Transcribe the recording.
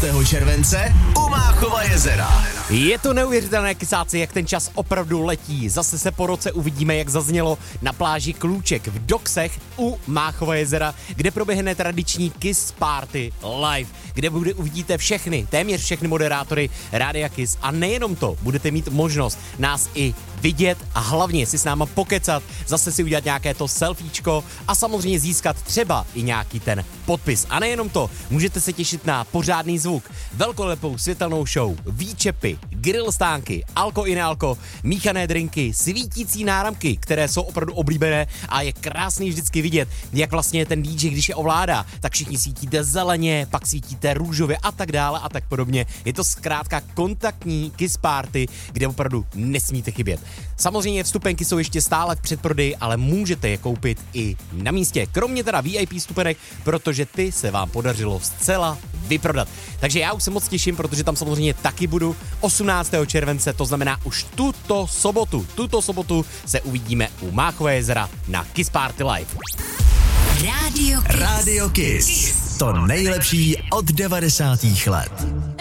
července u Máchova jezera. Je to neuvěřitelné, kysáci, jak ten čas opravdu letí. Zase se po roce uvidíme, jak zaznělo na pláži Klůček v Doksech u Máchova jezera, kde proběhne tradiční Kiss Party live, kde uvidíte téměř všechny moderátory Rádia Kiss. A nejenom to, budete mít možnost nás i vidět a hlavně si s náma pokecat, zase si udělat nějaké to selfiečko a samozřejmě získat třeba i nějaký ten podpis. A nejenom to, můžete se těšit na pořádný zvuk, velkolepou světelnou show, výčepy, grill stánky, alko i nealko, míchané drinky, svítící náramky, které jsou opravdu oblíbené a je krásný vždycky vidět, jak vlastně ten DJ, když je ovládá, tak všichni svítíte zeleně, pak svítíte růžově a tak dále a tak podobně. Je to zkrátka kontaktní Kiss Party, kde opravdu nesmíte chybět. Samozřejmě vstupenky jsou ještě stále v předprodeji, ale můžete je koupit i na místě. Kromě teda VIP vstupenek, protože ty se vám podařilo zcela vyprodat. Takže já už se moc těším, protože tam samozřejmě taky budu 18. července, to znamená už tuto sobotu se uvidíme u Máchova jezera na Kiss Party Live. Radio Kiss. To nejlepší od 90. let.